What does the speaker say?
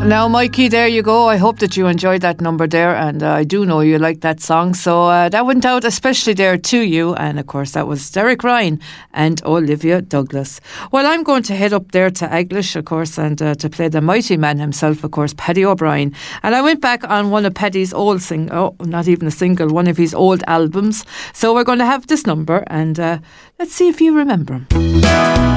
Now, Mikey, there you go. I hope that you enjoyed that number there, and I do know you like that song, so that went out especially there to you. And of course that was Derek Ryan and Olivia Douglas. Well, I'm going to head up there to Aglish, of course, and to play the mighty man himself, of course, Paddy O'Brien. And I went back on one of Paddy's old not even a single, one of his old albums. So we're going to have this number, and let's see if you remember him.